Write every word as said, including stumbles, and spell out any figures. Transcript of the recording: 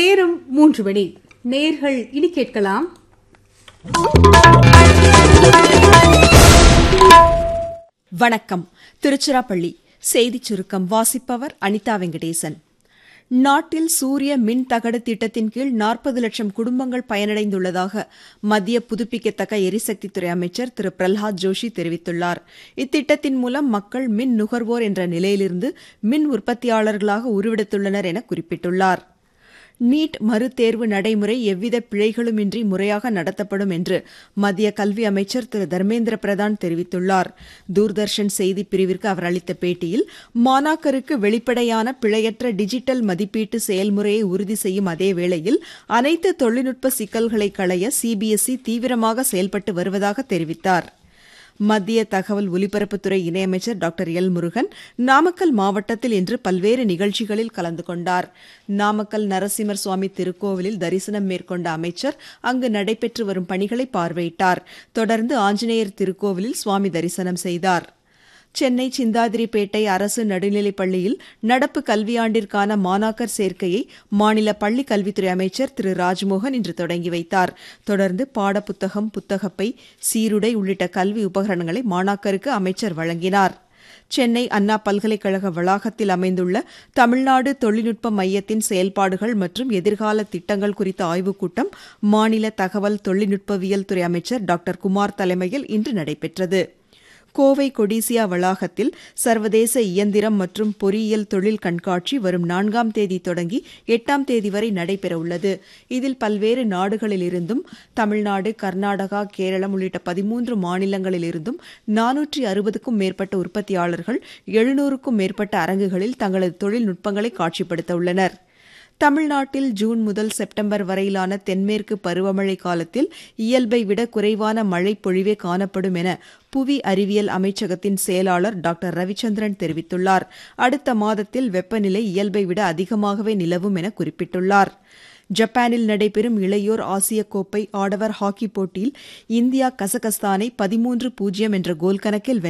நேரம் மூன்று மணி. நேர்கள் இனி கேட்கலாம் வணக்கம். திருச்சிராப்பள்ளி செய்திச் சுருக்கம் வாசிப்பவர் அனிதா வெங்கடேசன். நாட்டில் சூரிய மின் தகடு திட்டத்தின் கீழ் நாற்பது லட்சம் குடும்பங்கள் பயனடைந்துள்ளதாக மத்திய புதுப்பிக்கத்தக்க எரிசக்தித்துறை அமைச்சர் திரு பிரல்ஹாத் ஜோஷி தெரிவித்துள்ளார். இத்திட்டத்தின் மூலம் மக்கள் மின் நுகர்வோர் என்ற நிலையிலிருந்து மின் உற்பத்தியாளர்களாக உருவெடுத்துள்ளனர் என குறிப்பிட்டுள்ளார். நீட் மறுதேர்வு நடைமுறை எவ்வித பிழைகளுமின்றி முறையாக நடத்தப்படும் என்று மத்திய கல்வி அமைச்சர் திரு தர்மேந்திர பிரதான் தெரிவித்துள்ளார். தூர்தர்ஷன் செய்திப் பிரிவிற்கு அவர் அளித்த பேட்டியில், மாணாக்கருக்கு வெளிப்படையான பிழையற்ற டிஜிட்டல் மதிப்பீட்டு செயல்முறையை உறுதி செய்யும் அதே வேளையில் அனைத்து தொழில்நுட்ப சிக்கல்களை களைய சிபிஎஸ்இ தீவிரமாக செயல்பட்டு வருவதாக தெரிவித்தார். மத்திய தகவல் ஒலிபரப்புத்துறை இணையமைச்சர் டாக்டர் எல் முருகன் நாமக்கல் மாவட்டத்தில் இன்று பல்வேறு நிகழ்ச்சிகளில் கலந்து கொண்டார். நாமக்கல் நரசிம்மர் சுவாமி திருக்கோவிலில் தரிசனம் மேற்கொண்ட அமைச்சர் அங்கு நடைபெற்று வரும் பணிகளை பார்வையிட்டார். தொடர்ந்து ஆஞ்சநேயர் திருக்கோவிலில் சுவாமி தரிசனம் செய்தார். சென்னை சிந்தாதிரிப்பேட்டை அரசு நடுநிலைப் பள்ளியில் நடப்பு கல்வியாண்டிற்கான மாணாக்கர் சேர்க்கையை மாநில பள்ளிக் கல்வித்துறை அமைச்சர் திரு ராஜ்மோகன் இன்று தொடங்கி வைத்தார். தொடர்ந்து பாடப்புத்தகம், புத்தகப்பை, சீருடை உள்ளிட்ட கல்வி உபகரணங்களை மாணாக்கருக்கு அமைச்சர் வழங்கினார். சென்னை அண்ணா பல்கலைக்கழக வளாகத்தில் அமைந்துள்ள தமிழ்நாடு தொழில்நுட்ப மையத்தின் செயல்பாடுகள் மற்றும் எதிர்கால திட்டங்கள் குறித்த ஆய்வுக் கூட்டம் மாநில தகவல் தொழில்நுட்பவியல் துறை அமைச்சர் டாக்டர் குமார் தலைமையில் இன்று நடைபெற்றது. கோவை கொடிசியா வளாகத்தில் சர்வதேச இயந்திரம் மற்றும் பொறியியல் தொழில் கண்காட்சி வரும் நான்காம் தேதி தொடங்கி எட்டாம் தேதி வரை நடைபெறவுள்ளது. இதில் பல்வேறு நாடுகளிலிருந்தும் தமிழ்நாடு, கர்நாடகா, கேரளம் உள்ளிட்ட பதிமூன்று மாநிலங்களிலிருந்தும் நானூற்றி அறுபதுக்கும் மேற்பட்ட உற்பத்தியாளர்கள் எழுநூறுக்கும் மேற்பட்ட அரங்குகளில் தங்களது தொழில்நுட்பங்களை காட்சிப்படுத்த உள்ளனர். தமிழ்நாட்டில் ஜூன் முதல் செப்டம்பர் வரையிலான தென்மேற்கு பருவமழை காலத்தில் இயல்பை விட குறைவான மழை பொழிவே காணப்படும் என புவி அறிவியல் அமைச்சகத்தின் செயலாளர் டாக்டர் ரவிச்சந்திரன் தெரிவித்துள்ளார். அடுத்த மாதத்தில் வெப்பநிலை இயல்பை விட அதிகமாகவே நிலவும் என குறிப்பிட்டுள்ளார். ஜப்பானில் நடைபெறும் இளையோர் ஆசிய கோப்பை ஆடவர் ஹாக்கி போட்டியில் இந்தியா கசகஸ்தானை பதிமூன்று பூஜ்ஜியம் என்ற கோல் கணக்கில்